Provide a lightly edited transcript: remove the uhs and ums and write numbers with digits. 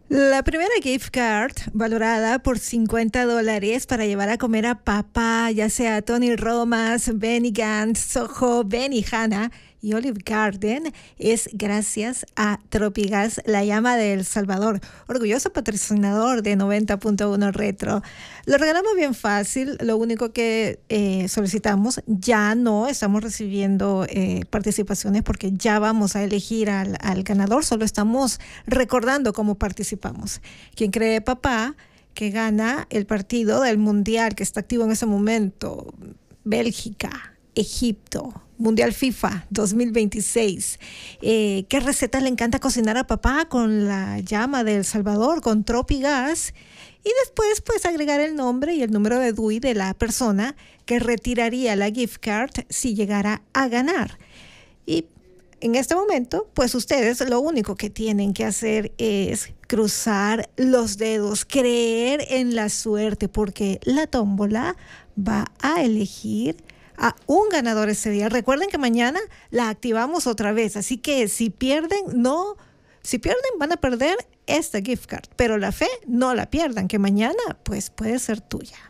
La primera gift card, valorada por $50 para llevar a comer a papá, ya sea Tony Romas, Benny Gantz, Soho, Benihana y Olive Garden, es gracias a Tropigas, la llama de El Salvador, orgulloso patrocinador de 90.1 Retro. Lo regalamos bien fácil, lo único que solicitamos, ya no estamos recibiendo participaciones porque ya vamos a elegir al ganador, solo estamos recordando cómo participamos. Quien cree papá que gana el partido del Mundial que está activo en ese momento, Bélgica, Egipto, Mundial FIFA 2026. ¿Qué recetas le encanta cocinar a papá con la llama de El Salvador, con Tropigas? Y después, pues, agregar el nombre y el número de DUI de la persona que retiraría la gift card si llegara a ganar. Y en este momento, pues ustedes lo único que tienen que hacer es cruzar los dedos, creer en la suerte, porque la tómbola va a elegir a un ganador ese día. Recuerden que mañana la activamos otra vez, así que si pierden, van a perder esta gift card, pero la fe no la pierdan, que mañana pues puede ser tuya.